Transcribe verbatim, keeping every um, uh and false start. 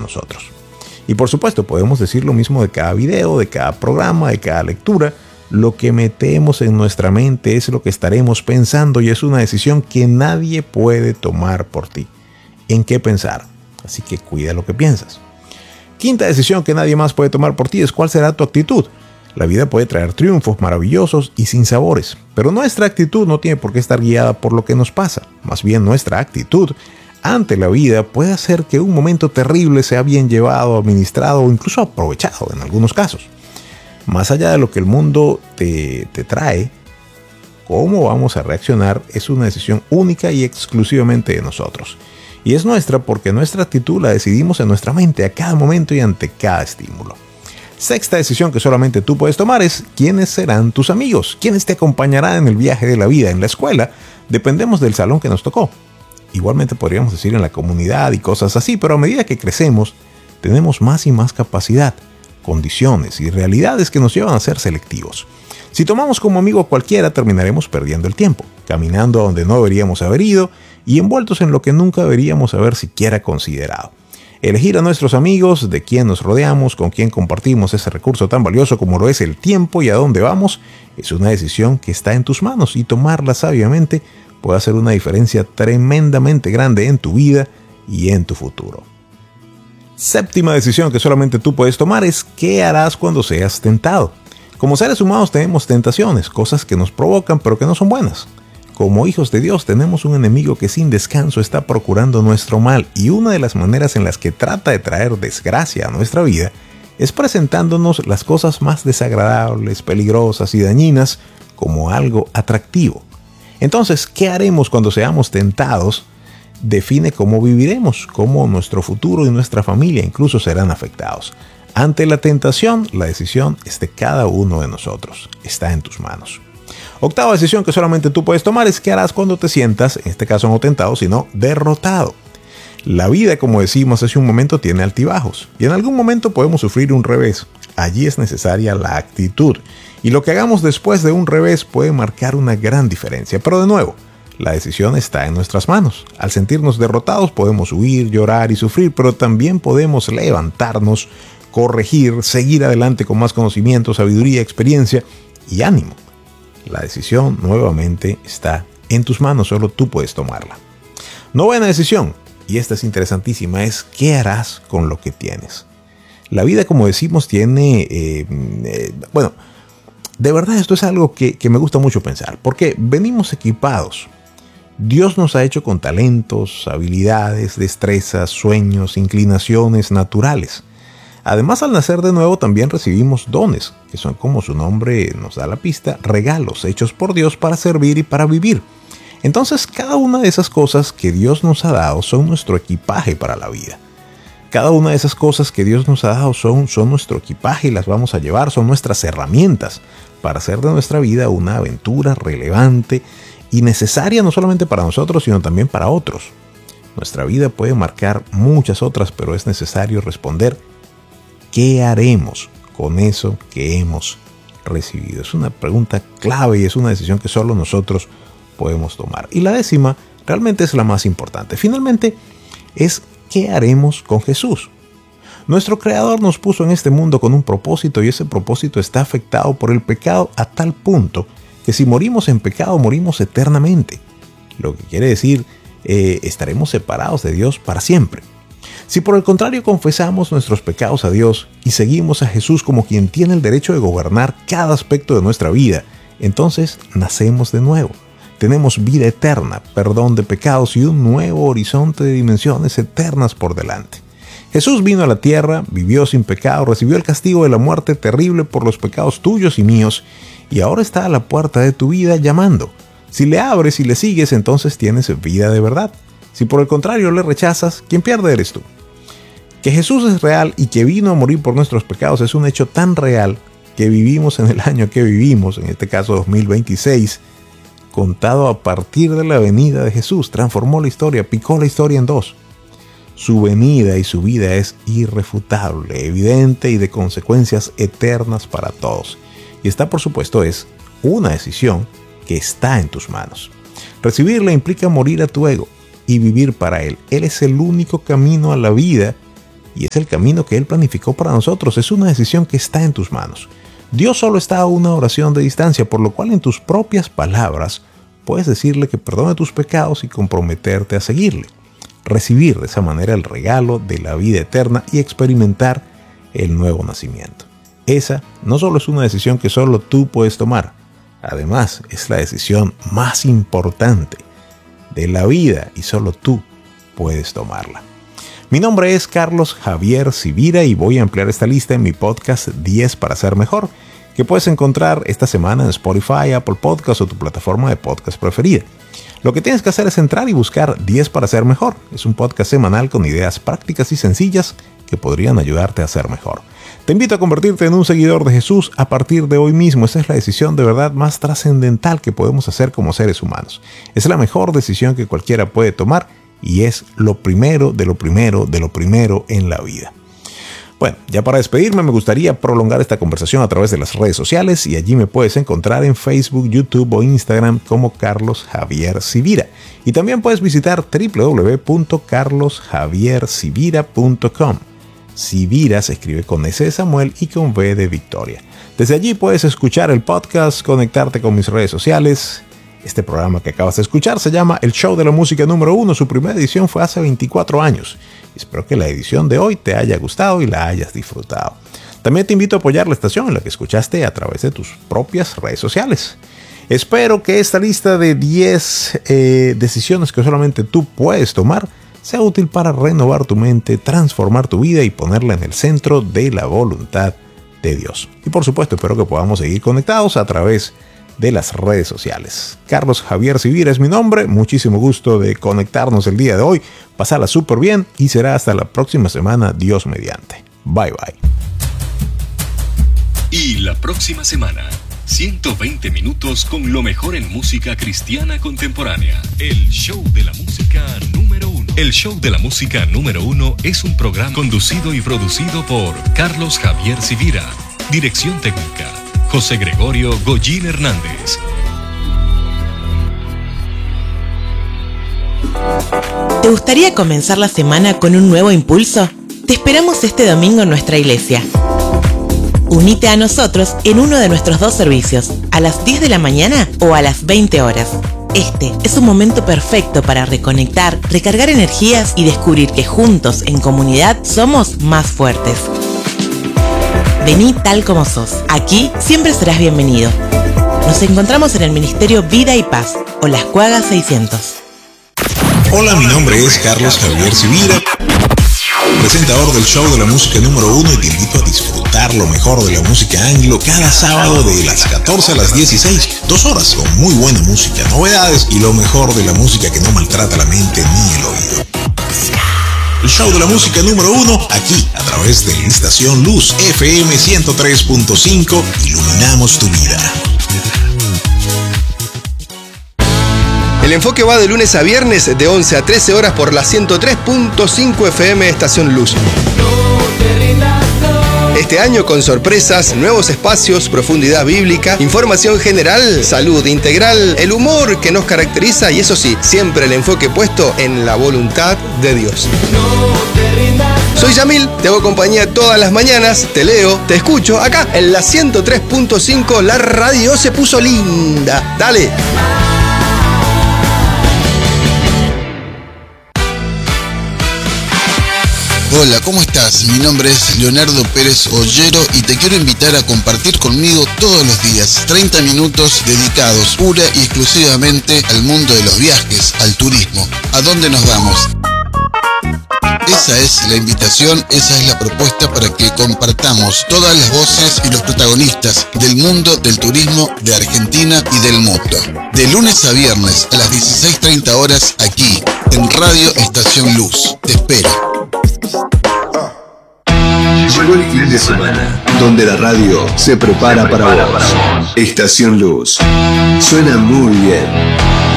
nosotros. Y por supuesto, podemos decir lo mismo de cada video, de cada programa, de cada lectura. Lo que metemos en nuestra mente es lo que estaremos pensando y es una decisión que nadie puede tomar por ti. ¿En qué pensar? Así que cuida lo que piensas. Quinta decisión que nadie más puede tomar por ti es cuál será tu actitud. La vida puede traer triunfos maravillosos y sinsabores, pero nuestra actitud no tiene por qué estar guiada por lo que nos pasa. Más bien, nuestra actitud ante la vida puede hacer que un momento terrible sea bien llevado, administrado o incluso aprovechado en algunos casos. Más allá de lo que el mundo te, te trae, cómo vamos a reaccionar es una decisión única y exclusivamente de nosotros. Y es nuestra porque nuestra actitud la decidimos en nuestra mente a cada momento y ante cada estímulo. Sexta decisión que solamente tú puedes tomar es quiénes serán tus amigos, quiénes te acompañarán en el viaje de la vida. En la escuela dependemos del salón que nos tocó. Igualmente podríamos decir en la comunidad y cosas así, pero a medida que crecemos tenemos más y más capacidad, condiciones y realidades que nos llevan a ser selectivos. Si tomamos como amigo a cualquiera, terminaremos perdiendo el tiempo, caminando a donde no deberíamos haber ido y envueltos en lo que nunca deberíamos haber siquiera considerado. Elegir a nuestros amigos, de quién nos rodeamos, con quién compartimos ese recurso tan valioso como lo es el tiempo y a dónde vamos, es una decisión que está en tus manos y tomarla sabiamente puede hacer una diferencia tremendamente grande en tu vida y en tu futuro. Séptima decisión que solamente tú puedes tomar es qué harás cuando seas tentado. Como seres humanos tenemos tentaciones, cosas que nos provocan pero que no son buenas. Como hijos de Dios tenemos un enemigo que sin descanso está procurando nuestro mal y una de las maneras en las que trata de traer desgracia a nuestra vida es presentándonos las cosas más desagradables, peligrosas y dañinas como algo atractivo. Entonces, ¿qué haremos cuando seamos tentados? Define cómo viviremos, cómo nuestro futuro y nuestra familia incluso serán afectados. Ante la tentación, la decisión es de cada uno de nosotros. Está en tus manos. Octava decisión que solamente tú puedes tomar es qué harás cuando te sientas, en este caso no tentado, sino derrotado. La vida, como decimos hace un momento, tiene altibajos y en algún momento podemos sufrir un revés. Allí es necesaria la actitud y lo que hagamos después de un revés puede marcar una gran diferencia. Pero de nuevo, la decisión está en nuestras manos. Al sentirnos derrotados podemos huir, llorar y sufrir, pero también podemos levantarnos, corregir, seguir adelante con más conocimiento, sabiduría, experiencia y ánimo. La decisión nuevamente está en tus manos, solo tú puedes tomarla. Novena decisión, y esta es interesantísima, es ¿qué harás con lo que tienes? La vida, como decimos, tiene... Eh, eh, bueno, de verdad esto es algo que, que me gusta mucho pensar, porque venimos equipados. Dios nos ha hecho con talentos, habilidades, destrezas, sueños, inclinaciones naturales. Además, al nacer de nuevo también recibimos dones, que son, como su nombre nos da la pista, regalos hechos por Dios para servir y para vivir. Entonces, cada una de esas cosas que Dios nos ha dado son nuestro equipaje para la vida. Cada una de esas cosas que Dios nos ha dado son, son nuestro equipaje y las vamos a llevar, son nuestras herramientas para hacer de nuestra vida una aventura relevante y necesaria no solamente para nosotros, sino también para otros. Nuestra vida puede marcar muchas otras, pero es necesario responder ¿qué haremos con eso que hemos recibido? Es una pregunta clave y es una decisión que solo nosotros podemos tomar. Y la décima realmente es la más importante. Finalmente es ¿qué haremos con Jesús? Nuestro Creador nos puso en este mundo con un propósito y ese propósito está afectado por el pecado a tal punto que si morimos en pecado morimos eternamente. Lo que quiere decir eh, estaremos separados de Dios para siempre. Si por el contrario confesamos nuestros pecados a Dios y seguimos a Jesús como quien tiene el derecho de gobernar cada aspecto de nuestra vida, entonces nacemos de nuevo. Tenemos vida eterna, perdón de pecados y un nuevo horizonte de dimensiones eternas por delante. Jesús vino a la tierra, vivió sin pecado, recibió el castigo de la muerte terrible por los pecados tuyos y míos y ahora está a la puerta de tu vida llamando. Si le abres y le sigues, entonces tienes vida de verdad. Si por el contrario le rechazas, quien pierde eres tú. Que Jesús es real y que vino a morir por nuestros pecados es un hecho tan real que vivimos en el año que vivimos, en este caso dos mil veintiséis, contado a partir de la venida de Jesús. Transformó la historia, picó la historia en dos. Su venida y su vida es irrefutable, evidente y de consecuencias eternas para todos. Y esta, por supuesto, es una decisión que está en tus manos. Recibirla implica morir a tu ego y vivir para Él. Él es el único camino a la vida y es el camino que Él planificó para nosotros. Es una decisión que está en tus manos. Dios solo está a una oración de distancia, por lo cual en tus propias palabras puedes decirle que perdone tus pecados y comprometerte a seguirle. Recibir de esa manera el regalo de la vida eterna y experimentar el nuevo nacimiento. Esa no solo es una decisión que solo tú puedes tomar, además es la decisión más importante de la vida y solo tú puedes tomarla. Mi nombre es Carlos Javier Sivira y voy a ampliar esta lista en mi podcast diez para ser mejor, que puedes encontrar esta semana en Spotify, Apple Podcasts o tu plataforma de podcast preferida. Lo que tienes que hacer es entrar y buscar diez para ser mejor. Es un podcast semanal con ideas prácticas y sencillas que podrían ayudarte a ser mejor. Te invito a convertirte en un seguidor de Jesús a partir de hoy mismo. Esa es la decisión de verdad más trascendental que podemos hacer como seres humanos. Es la mejor decisión que cualquiera puede tomar y es lo primero de lo primero de lo primero en la vida. Bueno, ya para despedirme me gustaría prolongar esta conversación a través de las redes sociales y allí me puedes encontrar en Facebook, YouTube o Instagram como Carlos Javier Sivira. Y también puedes visitar doble u doble u doble u punto carlos javier sivira punto com. Sivira se escribe con S de Samuel y con V de Victoria. Desde allí puedes escuchar el podcast, conectarte con mis redes sociales. Este programa que acabas de escuchar se llama El Show de la Música número uno. Su primera edición fue hace veinticuatro años. Espero que la edición de hoy te haya gustado y la hayas disfrutado. También te invito a apoyar la estación en la que escuchaste a través de tus propias redes sociales. Espero que esta lista de diez eh, decisiones que solamente tú puedes tomar sea útil para renovar tu mente, transformar tu vida y ponerla en el centro de la voluntad de Dios. Y por supuesto, espero que podamos seguir conectados a través de las redes sociales. Carlos Javier Sivira es mi nombre. Muchísimo gusto de conectarnos el día de hoy. Pasarla súper bien y será hasta la próxima semana, Dios mediante. Bye bye. Y la próxima semana, ciento veinte minutos con lo mejor en música cristiana contemporánea. El Show de la Música número uno. El Show de la Música número uno es un programa conducido y producido por Carlos Javier Sivira. Dirección técnica, José Gregorio Goyín Hernández. ¿Te gustaría comenzar la semana con un nuevo impulso? Te esperamos este domingo en nuestra iglesia. Unite a nosotros en uno de nuestros dos servicios, a las diez de la mañana o a las veinte horas. Este es un momento perfecto para reconectar, recargar energías y descubrir que juntos, en comunidad, somos más fuertes. Vení tal como sos. Aquí siempre serás bienvenido. Nos encontramos en el Ministerio Vida y Paz, o Las Cuagas seiscientos. Hola, mi nombre es Carlos Javier Sivira, presentador del Show de la Música número uno, y te invito a disfrutar lo mejor de la música anglo cada sábado de las catorce a las dieciséis, dos horas con muy buena música, novedades y lo mejor de la música que no maltrata la mente ni el oído. El Show de la Música número uno, aquí a través de la estación Luz F M ciento tres punto cinco, iluminamos tu vida. El enfoque va de lunes a viernes de once a trece horas por la ciento tres punto cinco F M Estación Luz. Este año con sorpresas, nuevos espacios, profundidad bíblica, información general, salud integral, el humor que nos caracteriza y eso sí, siempre el enfoque puesto en la voluntad de Dios. Soy Yamil, te hago compañía todas las mañanas, te leo, te escucho acá en la ciento tres punto cinco, la radio se puso linda. Dale. Hola, ¿cómo estás? Mi nombre es Leonardo Pérez Ollero y te quiero invitar a compartir conmigo todos los días treinta minutos dedicados pura y exclusivamente al mundo de los viajes, al turismo. ¿A dónde nos vamos? Esa es la invitación, esa es la propuesta para que compartamos todas las voces y los protagonistas del mundo del turismo de Argentina y del mundo. De lunes a viernes a las dieciséis treinta horas aquí en Radio Estación Luz. Te espero. Llegó el fin de semana, donde la radio se prepara para vos. Estación Luz. Suena muy bien.